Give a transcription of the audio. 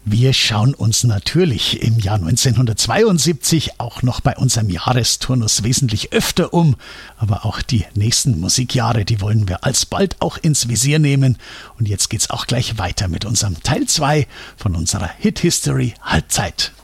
Wir schauen uns natürlich im Jahr 1972 auch noch bei unserem Jahresturnus wesentlich öfter um. Aber auch die nächsten Musikjahre, die wollen wir alsbald auch ins Visier nehmen. Und jetzt geht's auch gleich weiter mit unserem Teil 2 von unserer Hit History Halbzeit.